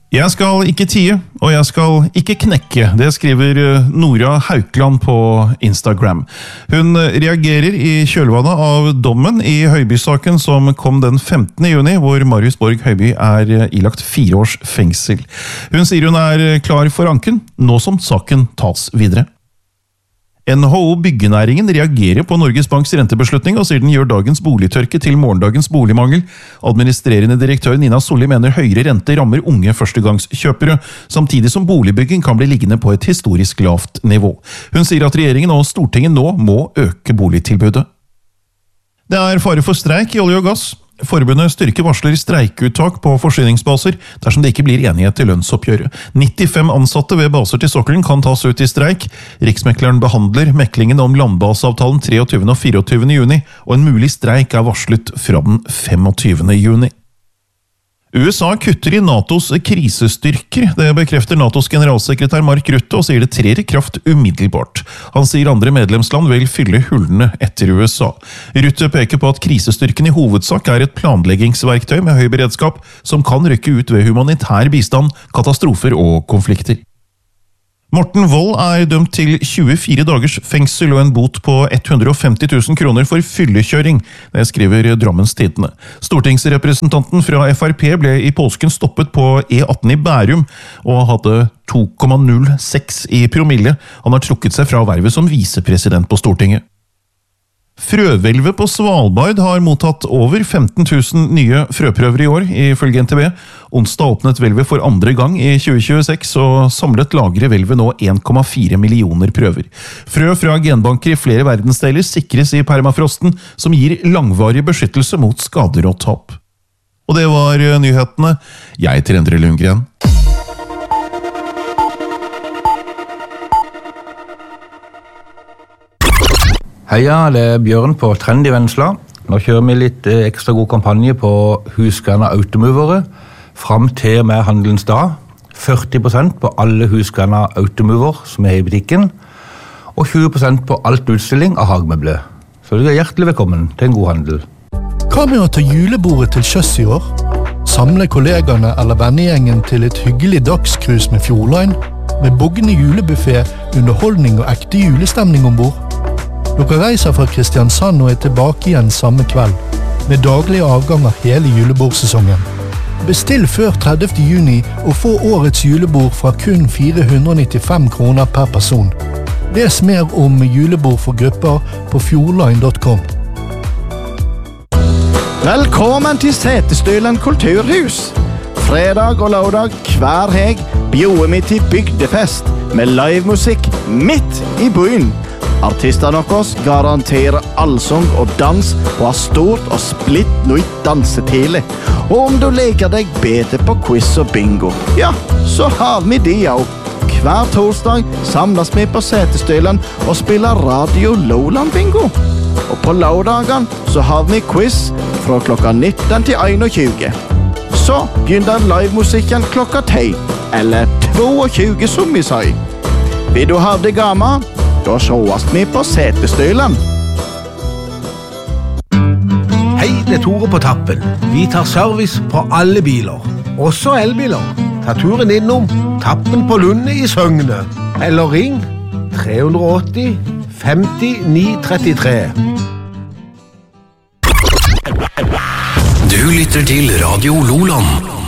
Jeg skal ikke tie, og jeg skal ikke knekke, det skriver Nora Haukland på Instagram. Hun reagerer i kjølvannet av dommen i Høiby-saken som kom den 15. juni, hvor Marius Borg Høiby ilagt 4 års fengsel. Hun sier hun klar for anken, nå som saken tas videre. NHO Byggenæringen reagerer på Norges Banks rentebeslutning og sier den gjør dagens boligtørke til morgendagens boligmangel. Administrerende direktør Nina Solli mener høyere rente rammer unge førstegangskjøpere, samtidig som boligbygging kan bli liggende på et historisk lavt nivå. Hun sier at regjeringen og Stortinget nå må øke boligtilbudet. Det fare for streik i olje og gass. Forbundet styrker varsler streikuttak på forsyningsbaser dersom det ikke blir enighet til lønnsoppgjøret. 95 ansatte ved baser til sokkelen kan tas ut i streik. Riksmekleren behandler meklingen om landbaseavtalen 23. og 24. juni, og en mulig streik varslet fra den 25. juni. USA kutter i NATOs krisestyrker. Det bekrefter NATOs generalsekretær Mark Rutte og sier det trer i kraft umiddelbart. Han sier andre medlemsland vil fylle hullene etter USA. Rutte peker på at krisestyrken i hovedsak et planleggingsverktøy med høy beredskap som kan rykke ut ved humanitær bistand, katastrofer og konflikter. Morten Wold dømt til 24 dagers fengsel og en bot på 150 000 kroner for fyllekjøring, det skriver Drammens Tidende. Stortingsrepresentanten fra FrP ble i påsken stoppet på E18 i Bærum og hadde 2,06 i promille. Han har trukket seg fra vervet som visepresident på Stortinget. Frøhvelvet på Svalbard har mottatt over 15 000 nye frøprøver i år, ifølge NTB. Onsdag åpnet hvelvet for andre gang i 2026, og samlet lagrer hvelvet nå 1,4 millioner prøver. Frø fra genbanker i flere verdensdeler sikres i permafrosten, som gir langvarig beskyttelse mot skader og tap. Og det var nyhetene. Jeg heter Endre Lundgren. Heia, det Bjørn på Trend i Vennesla. Nå kjører vi litt ekstra god kampanje på Husqvarna Automovere frem til og med handelens dag. 40% på alle Husqvarna Automover som i butikken, og 20% på alt utstilling av hagemøbler. Så du hjertelig velkommen til en god handel. Hva med å ta julebordet til sjøs i år? Samle kollegene eller vennegjengen til et hyggelig dagskrus med Fjordline, med boggende julebuffet, underholdning og ekte julestemning ombord? Dere reiser fra Kristiansand og tilbake igjen samme kveld, med daglige avganger hele julebordsesongen. Bestill før 30. juni og få årets julebord fra kun 495 kroner per person. Les mer om julebord for grupper på fjordline.com. Velkommen til Setesdølen kulturhus. Fredag og lørdag hver helg bjuder vi til bygdefest med livemusikk midt i byen. Artistene deres garanterer allsang og dans og har stort og splitt nytt dansetile. Og om du leker deg bedre på quiz og bingo, ja, så har vi de også. Hver torsdag samles vi på Setesdølen og spiller Radio Lowland Bingo. Og på lørdagen så har vi quiz fra klokka 19 til 21. Så begynner livemusikken klokka 10, eller 22 som vi sier. Vil du ha det gammel? Da sjåast vi på Setesdølen. Hei, det Tore på Tappen. Vi tar service på alle biler, også elbiler. Ta turen innom Tappen på Lunde i Søgne. Eller ring 380 50 933. Du lytter til Radio Loland.